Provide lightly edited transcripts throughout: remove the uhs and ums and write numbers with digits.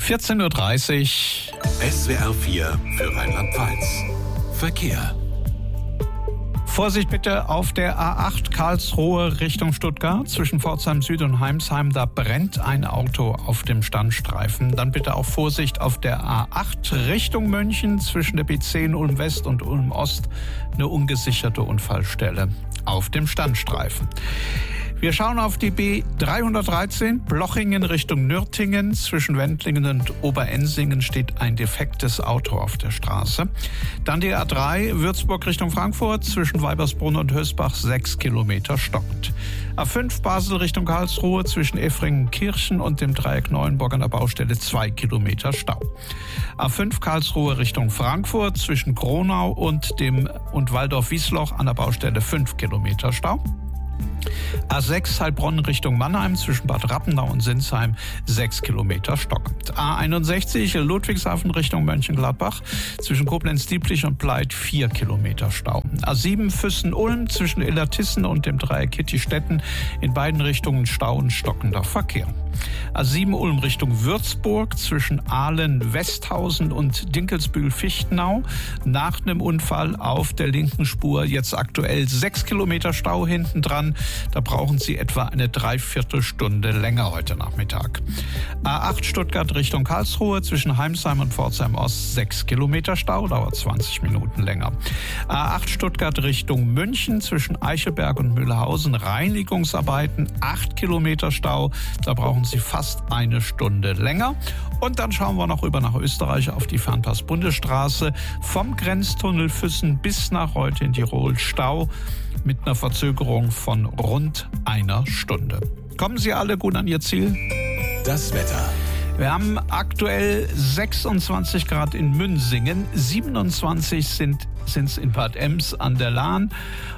14:30 Uhr. SWR 4 für Rheinland-Pfalz. Verkehr. Vorsicht bitte auf der A8 Karlsruhe Richtung Stuttgart. Zwischen Pforzheim Süd und Heimsheim, da brennt ein Auto auf dem Standstreifen. Dann bitte auch Vorsicht auf der A8 Richtung München. Zwischen der B10 Ulm West und Ulm Ost eine ungesicherte Unfallstelle auf dem Standstreifen. Wir schauen auf die B313 Blochingen Richtung Nürtingen. Zwischen Wendlingen und Oberensingen steht ein defektes Auto auf der Straße. Dann die A3 Würzburg Richtung Frankfurt. Zwischen Weibersbrunn und Hösbach 6 Kilometer stockend. A5 Basel Richtung Karlsruhe. Zwischen Effringen-Kirchen und dem Dreieck Neuenburg an der Baustelle 2 Kilometer Stau. A5 Karlsruhe Richtung Frankfurt. Zwischen Gronau und Waldorf-Wiesloch an der Baustelle 5 Kilometer Stau. A6 Heilbronn Richtung Mannheim zwischen Bad Rappenau und Sinsheim 6 Kilometer stockend. A61 Ludwigshafen Richtung Mönchengladbach zwischen Koblenz-Dieblich und Pleit 4 Kilometer Stau. A7 Füssen-Ulm zwischen Illertissen und dem Dreieck Kittistetten in beiden Richtungen Stau und stockender Verkehr. A7 Ulm Richtung Würzburg zwischen Ahlen-Westhausen und Dinkelsbühl-Fichtenau. Nach einem Unfall auf der linken Spur jetzt aktuell 6 Kilometer Stau hinten dran. Da brauchen Sie etwa eine Dreiviertelstunde länger heute Nachmittag. A8 Stuttgart Richtung Karlsruhe zwischen Heimsheim und Pforzheim Ost 6 Kilometer Stau, dauert 20 Minuten länger. A8 Stuttgart Richtung München zwischen Eichelberg und Mühlhausen Reinigungsarbeiten 8 Kilometer Stau, da brauchen Sie fast eine Stunde länger. Und dann schauen wir noch rüber nach Österreich auf die Fernpass-Bundesstraße vom Grenztunnel Füssen bis nach heute in Tirol Stau mit einer Verzögerung von rund einer Stunde. Kommen Sie alle gut an Ihr Ziel? Das Wetter. Wir haben aktuell 26 Grad in Münsingen, 27 sind es in Bad Ems an der Lahn,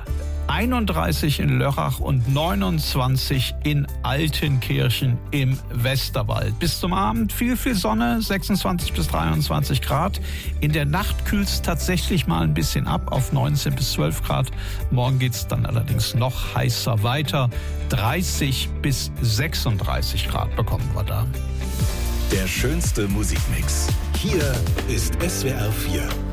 31 in Lörrach und 29 in Altenkirchen im Westerwald. Bis zum Abend viel Sonne, 26 bis 23 Grad. In der Nacht kühlt es tatsächlich mal ein bisschen ab auf 19 bis 12 Grad. Morgen geht es dann allerdings noch heißer weiter. 30 bis 36 Grad bekommen wir da. Der schönste Musikmix. Hier ist SWR 4.